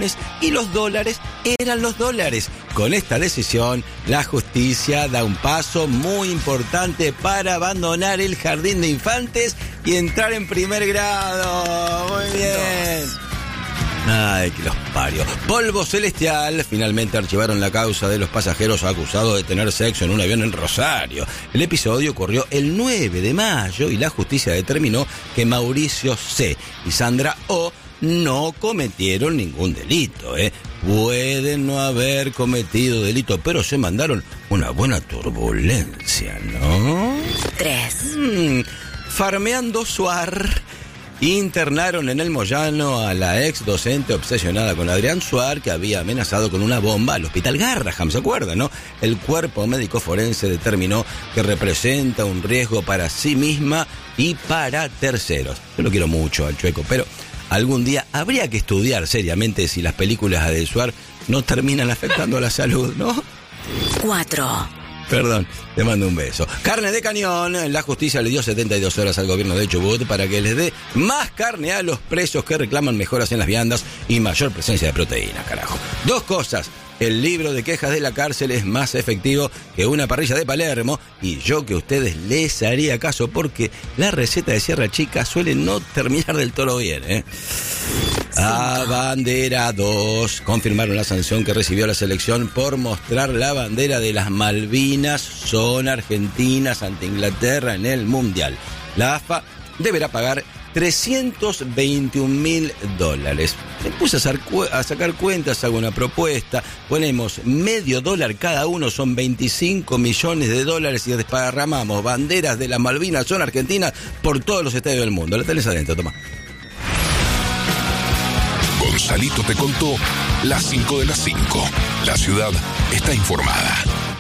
millones y los dólares eran los dólares. Con esta decisión, la justicia da un paso muy importante para abandonar el jardín de infantes y entrar en primer grado. Muy bien. Ay, que los parió. Polvo Celestial. Finalmente archivaron la causa de los pasajeros acusados de tener sexo en un avión en Rosario. El episodio ocurrió el 9 de mayo y la justicia determinó que Mauricio C. y Sandra O. no cometieron ningún delito, Pueden no haber cometido delito, pero se mandaron una buena turbulencia, ¿no? 3. Farmeando Suar. Internaron en el Moyano a la ex docente obsesionada con Adrián Suar, que había amenazado con una bomba al hospital Garraham, ¿se acuerdan, no? El cuerpo médico forense determinó que representa un riesgo para sí misma y para terceros. Yo lo quiero mucho al Chueco, pero algún día habría que estudiar seriamente si las películas de Suar no terminan afectando a la salud, ¿no? 4. Perdón, te mando un beso. Carne de cañón. La justicia le dio 72 horas al gobierno de Chubut para que les dé más carne a los presos que reclaman mejoras en las viandas y mayor presencia de proteína, carajo. 2 cosas. El libro de quejas de la cárcel es más efectivo que una parrilla de Palermo y yo que a ustedes les haría caso porque la receta de Sierra Chica suele no terminar del todo bien, Abanderados. Confirmaron la sanción que recibió la selección por mostrar la bandera de las Malvinas. Son argentinas ante Inglaterra en el Mundial. La AFA deberá pagar $321.000. Me puse a sacar cuentas, hago una propuesta, ponemos $0.5 cada uno, son $25 millones y desparramamos banderas de las Malvinas, son argentinas, por todos los estadios del mundo. La tenés adentro, toma. Gonzalito te contó las 5 de las 5. La ciudad está informada.